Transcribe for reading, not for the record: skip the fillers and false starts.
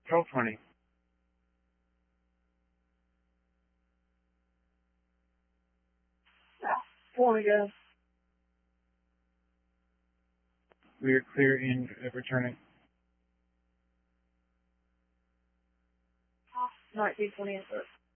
1220. Phone again. We are clear in returning. 1920.